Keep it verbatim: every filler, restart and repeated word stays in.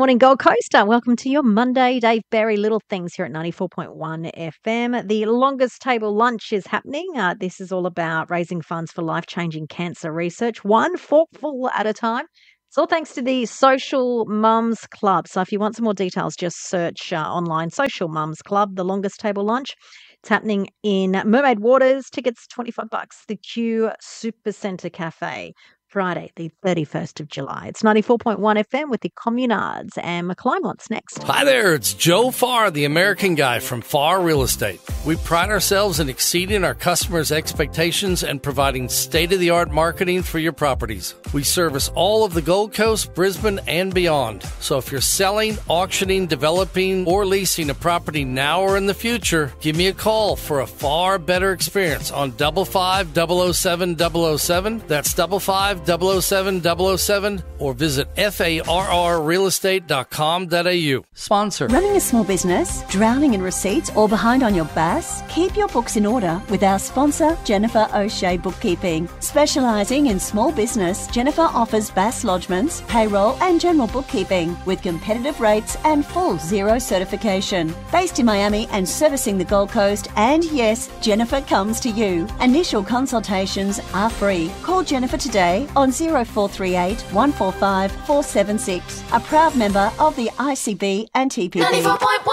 morning, Gold Coast. Uh, welcome to your Monday. Dave Berry, Little Things here at ninety-four point one F M. The longest table lunch is happening. Uh, this is all about raising funds for life-changing cancer research, one forkful at a time. It's all thanks to the Social Mums Club. So if you want some more details, just search uh, online Social Mums Club, the longest table lunch. It's happening in Mermaid Waters. Tickets twenty-five bucks. The Q Supercentre Cafe. Friday, the thirty-first of July. It's ninety-four point one F M with the Communards, and McClymont's next. Hi there, it's Joe Farr, the American Guy from Farr Real Estate. We pride ourselves in exceeding our customers' expectations and providing state-of-the-art marketing for your properties. We service all of the Gold Coast, Brisbane, and beyond. So if you're selling, auctioning, developing, or leasing a property now or in the future, give me a call for a far better experience on double five double oh seven double oh seven. That's double five double oh seven double oh seven, or visit F A R R real estate dot com dot A U. Sponsor. Running a small business, drowning in receipts, or behind on your B A S? Keep your books in order with our sponsor, Jennifer O'Shea Bookkeeping. Specialising in small business, Jennifer offers B A S lodgements, payroll and general bookkeeping with competitive rates and full zero certification. Based in Miami and servicing the Gold Coast, and yes, Jennifer comes to you. Initial consultations are free. Call Jennifer today on zero four three eight, one four five, four seven six. A proud member of the I C B and T P B.